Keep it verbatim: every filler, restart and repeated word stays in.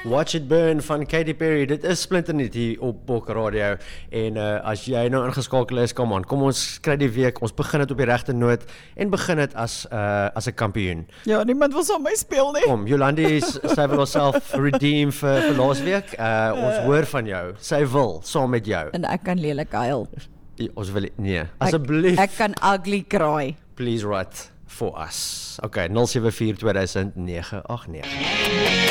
Watch It Burn van Katy Perry, dit is splinternuut hier op Bok Radio, en uh, as jy nou ingeskakel is, kom aan, kom ons kry die week, ons begin dit op die regte noot, en begin dit as, uh, as 'n kampioen. Ja, niemand wil saam my speel nie. Kom, Jolandi, sy wil haarself redeem vir, vir laas week, uh, ons uh, hoor van jou, sy wil, saam met jou. En ek kan lelik huil. Ja, ons wil, nee, asseblief. Ek, ek kan ugly cry. Please write for us. Okay, nul sewe vier twee duisend nege agt nege.